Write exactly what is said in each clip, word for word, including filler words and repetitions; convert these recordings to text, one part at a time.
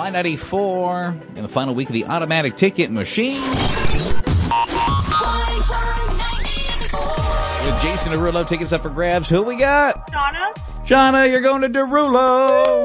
Y ninety-four in the final week of the automatic ticket machine. With Jason Derulo, tickets up for grabs. Who we got? Shauna. Shauna, you're going to Derulo.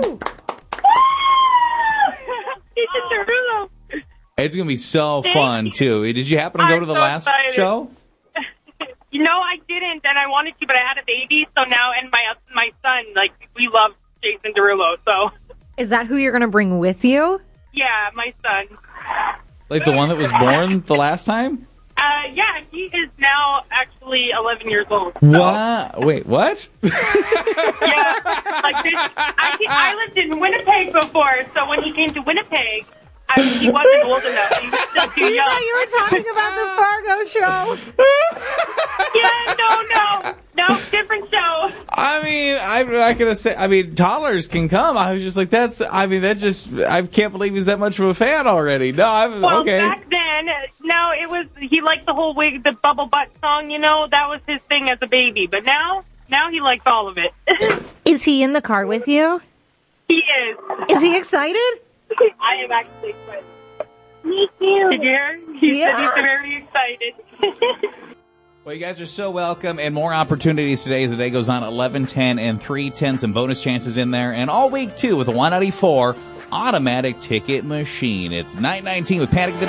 Jason Derulo. It's going to be so Thank fun, you. too. Did you happen to go I'm to the so last excited. show? You know, I didn't, and I wanted to, but I had a baby, so now, and my my son, like, we love Jason Derulo, so. Is that who you're going to bring with you? Yeah, my son. Like the one that was born the last time? Uh, yeah, he is now actually eleven years old. So. What? Wait, what? Yeah, like this, I, I lived in Winnipeg before, so when he came to Winnipeg, I mean, he wasn't old enough. He was still too You young. thought you were talking about the Fargo show. Yeah, no, no. No, different show. I mean, I'm not going to say, I mean, toddlers can come. I was just like, that's, I mean, that just, I can't believe he's that much of a fan already. No, I'm, Well, okay. back then, no, it was, he liked the whole wig, the bubble butt song, you know, that was his thing as a baby. But now, now he likes all of it. Is he in the car with you? He is. Is he excited? I am actually excited. Me too. Did you hear? He Yeah. said he's very excited. Well, you guys are so welcome, and more opportunities today as the day goes on. eleven, ten, and three ten, some bonus chances in there, and all week, too, with the Y ninety-four automatic ticket machine. It's nine nineteen with Panic at the